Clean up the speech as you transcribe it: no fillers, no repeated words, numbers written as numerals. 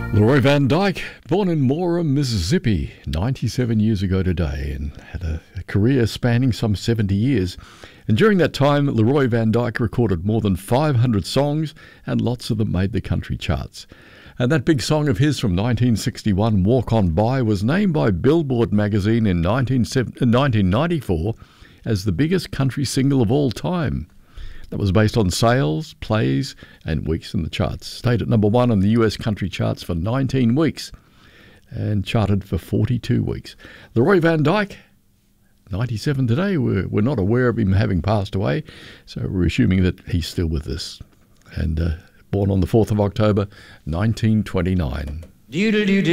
Leroy Van Dyke, born in Mora, Mississippi, 97 years ago today, and had a career spanning some 70 years. And during that time, Leroy Van Dyke recorded more than 500 songs, and lots of them made the country charts. And that big song of his from 1961, Walk On By, was named by Billboard magazine in 1994 as the biggest country single of all time. That was based on sales, plays, and weeks in the charts. Stayed at number one on the US country charts for 19 weeks and charted for 42 weeks. Leroy Van Dyke, 97 today. We're not aware of him having passed away, so we're assuming that he's still with us. And born on the 4th of October, 1929.